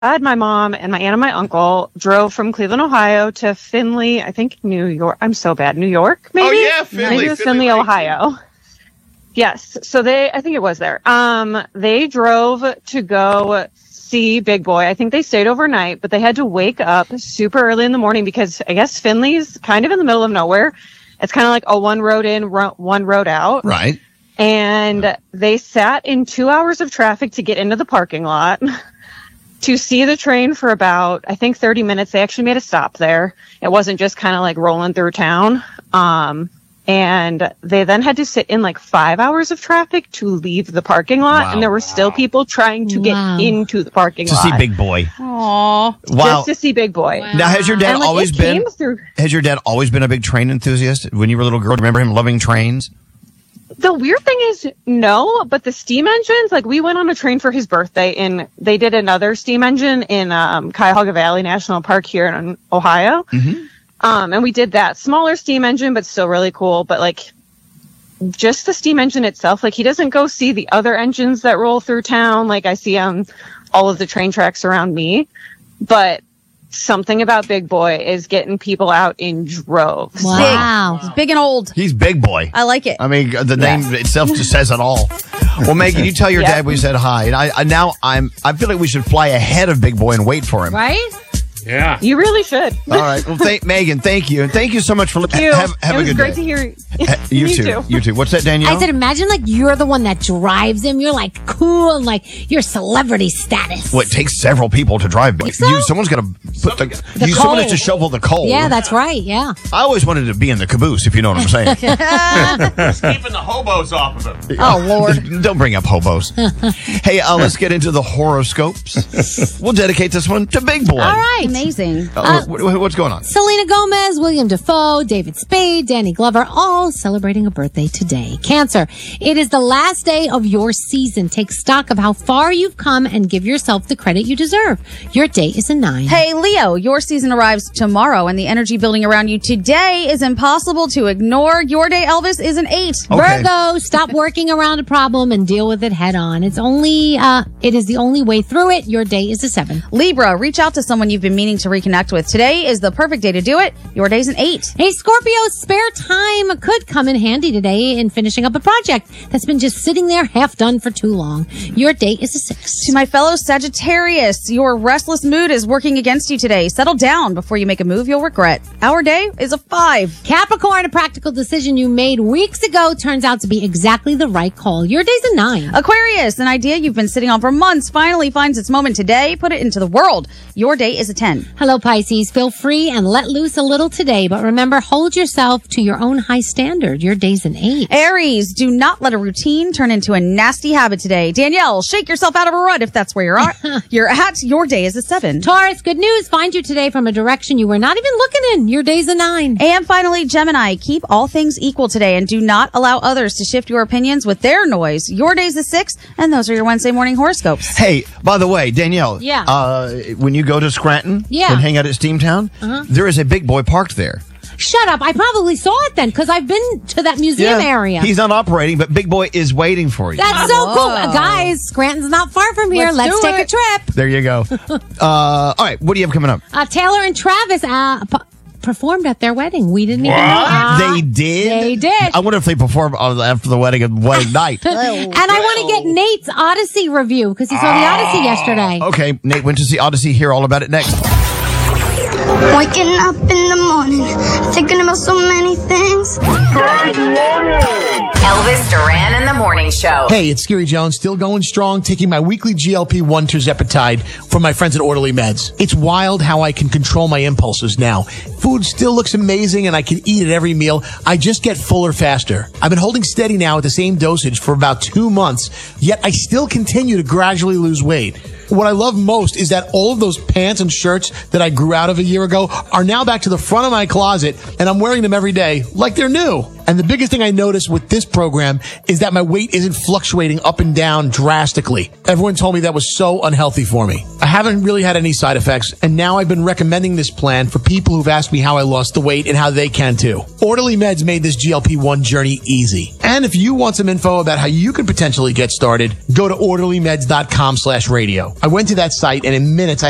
my mom and my aunt and my uncle drove from Cleveland, Ohio to Findlay, I think New York. I'm so bad. New York, maybe? Oh, yeah, Findlay. Maybe it was Findlay, Ohio. Yes. So I think it was there. They drove to go see Big Boy. I think they stayed overnight, but they had to wake up super early in the morning because I guess Findlay's kind of in the middle of nowhere. It's kind of like a one road in, one road out. Right. And they sat in 2 hours of traffic to get into the parking lot to see the train for about, I think, 30 minutes. They actually made a stop there. It wasn't just kind of like rolling through town. And they then had to sit in like 5 hours of traffic to leave the parking lot. Wow. And there were still people trying to get into the parking lot. To see Big Boy. Aww. Wow. Just to see Big Boy. Now, has your dad And, like, always it been? came through- Has your dad always been a big train enthusiast? When you were a little girl, remember him loving trains? The weird thing is, no, but the steam engines, like we went on a train for his birthday and they did another steam engine in Cuyahoga Valley National Park here in Ohio. Mm-hmm. And we did that smaller steam engine, but still really cool. But like just the steam engine itself, like he doesn't go see the other engines that roll through town. Like I see on all of the train tracks around me, but something about Big Boy is getting people out in droves. Wow. He's big and old. He's Big Boy. I like it. I mean, the name itself just says it all. Well, Megan, you tell your dad we said hi, and I feel like we should fly ahead of Big Boy and wait for him. Right? Yeah. You really should. All right. Well, Megan, thank you, and thank you so much for Thank you. have It a was good great day. to hear You Me too. You too. What's that, Danielle? I said, imagine like you're the one that drives him. You're like cool, like you're celebrity status. Well, it takes several people to drive. But so? Someone's got to put someone coal. has to shovel the coal. Yeah, that's right. Yeah. I always wanted to be in the caboose, if you know what I'm saying. Keeping the hobos off of him. Oh, Lord. Don't bring up hobos. Hey, let's get into the horoscopes. We'll dedicate this one to Big Boy. All right. Amazing. What's going on? Selena Gomez, William Dafoe, David Spade, Danny Glover, all celebrating a birthday today. Cancer, it is the last day of your season. Take stock of how far you've come and give yourself the credit you deserve. Your day is a 9. Hey, Leo, your season arrives tomorrow, and the energy building around you today is impossible to ignore. Your day, Elvis, is an 8. Okay. Virgo, stop working around a problem and deal with it head on. It is the only way through it. Your day is a 7. Libra, reach out to someone you've been meaning to reconnect with. Today is the perfect day to do it. Your day's an 8. Hey, Scorpio, spare time could come in handy today in finishing up a project that's been just sitting there half done for too long. Your day is a 6. To my fellow Sagittarius, your restless mood is working against you today. Settle down before you make a move you'll regret. Our day is a 5. Capricorn, a practical decision you made weeks ago turns out to be exactly the right call. Your day's a 9. Aquarius, an idea you've been sitting on for months finally finds its moment today. Put it into the world. Your day is a 10. Hello, Pisces. Feel free and let loose a little today, but remember, hold yourself to your own high standard. Your day's an 8. Aries, do not let a routine turn into a nasty habit today. Danielle, shake yourself out of a rut if that's where you're at. Your day is a 7. Taurus, good news. Find you today from a direction you were not even looking in. Your day's a 9. And finally, Gemini, keep all things equal today and do not allow others to shift your opinions with their noise. Your day's a 6, and those are your Wednesday morning horoscopes. Hey, by the way, Danielle. Yeah. When you go to Scranton Yeah. and hang out at Steamtown, there is a Big Boy parked there. Shut up. I probably saw it then because I've been to that museum area. He's not operating, but Big Boy is waiting for you. That's so cool. Guys, Scranton's not far from here. Let's take a trip. There you go. All right, what do you have coming up? Taylor and Travis performed at their wedding. We didn't even know. They did? They did. I wonder if they performed after the wedding night. And I want to get Nate's Odyssey review because he saw the Odyssey yesterday. Okay, Nate went to see Odyssey. Hear all about it next. Waking up in the morning, thinking about so many things. Elvis Duran in the Morning Show. Hey, it's Scary Jones, still going strong, taking my weekly GLP-1 tirzepatide from my friends at Orderly Meds. It's wild how I can control my impulses now. Food still looks amazing and I can eat at every meal. I just get fuller faster. I've been holding steady now at the same dosage for about 2 months, yet I still continue to gradually lose weight. What I love most is that all of those pants and shirts that I grew out of a year ago are now back to the front of my closet, and I'm wearing them every day like they're new. And the biggest thing I noticed with this program is that my weight isn't fluctuating up and down drastically. Everyone told me that was so unhealthy for me. I haven't really had any side effects, and now I've been recommending this plan for people who've asked me how I lost the weight and how they can too. Orderly Meds made this GLP-1 journey easy. And if you want some info about how you can potentially get started, go to orderlymeds.com/radio. I went to that site, and in minutes I